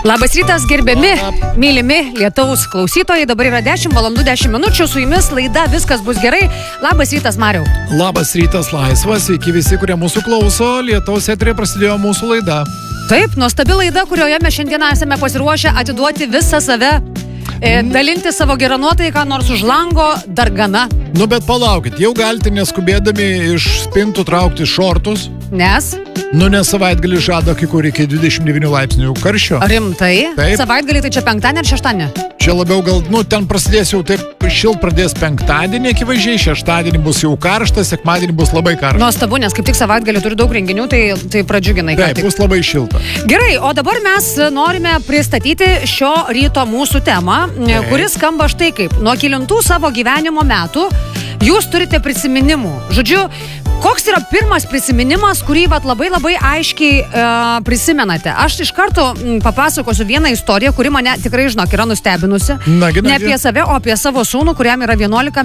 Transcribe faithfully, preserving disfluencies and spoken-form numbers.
Labas rytas, gerbiami, mylimi Lietaus klausytojai. Dabar yra dešimt valandų dešimt minučių. Su jumis laida Viskas bus gerai. Labas rytas, Mariau. Labas rytas, Laisvas. Sveiki visi, kurie mūsų klauso. Lietaus eteryje prasidėjo mūsų laida. Taip, nuostabi laida, kurioje mes šiandien esame pasiruošę atiduoti visą save, e, dalinti savo gerą nuotaiką, nors už lango dargana. Nu, bet palaukit, jau galite neskubėdami iš spintų traukti šortus. Nes? Nu, nes savaitgalį žada kai kur iki dvidešimt devynių laipsnių karščio. Rimtai? Taip. Savaitgalį tai čia penktadienį ar šeštadienį? Čia labiau gal, nu, ten prasidės jau taip šilt pradės penktadienį, akivaizdžiai, šeštadienį bus jau karšta, sekmadienį bus labai karšta. Nuostabu, nes kaip tik savaitgalį turi daug renginių, tai, tai pradžiuginai. Taip, bus labai šilta. Gerai, o dabar mes norime pristatyti šio ryto mūsų temą, Taip. kuris skamba štai kaip. Nuo kelintų savo gyvenimo metų jūs turite prisiminimų. Žodžiu, koks yra pirmas prisiminimas, kurį vat, labai labai aiškiai e, prisimenate? Aš iš karto m, papasakosiu vieną istoriją, kuri mane tikrai, žinok, yra nustebinusi. Nagi, nagi. Ne apie save, o apie savo sūnų, kuriam yra vienuolika